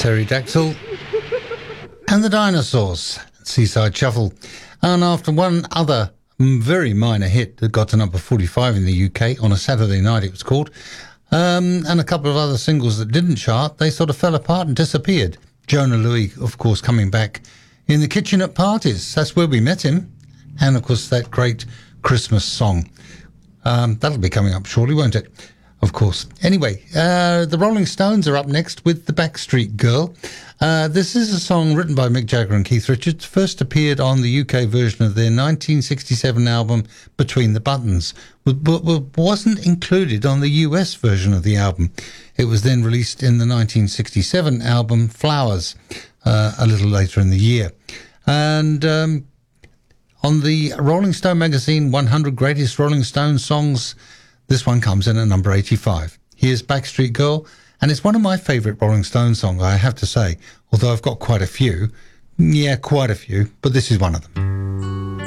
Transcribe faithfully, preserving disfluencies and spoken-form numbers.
Pterodactyl and the Dinosaurs, Seaside Shuffle. And after one other very minor hit that got to number forty-five in the U K on a Saturday night, it was called, um, and a couple of other singles that didn't chart, they sort of fell apart and disappeared. Jonah Louie, of course, coming back in The Kitchen at Parties. That's where we met him. And, of course, that great Christmas song. Um, that'll be coming up shortly, won't it? Of course. Anyway, uh, the Rolling Stones are up next with The Backstreet Girl. Uh, this is a song written by Mick Jagger and Keith Richards, first appeared on the U K version of their nineteen sixty-seven album Between the Buttons, but, but wasn't included on the U S version of the album. It was then released in the nineteen sixty-seven album Flowers, uh, a little later in the year. And um, on the Rolling Stone magazine one hundred Greatest Rolling Stone Songs, this one comes in at number eighty-five. Here's Backstreet Girl, and it's one of my favourite Rolling Stone songs, I have to say, although I've got quite a few. Yeah, quite a few, but this is one of them.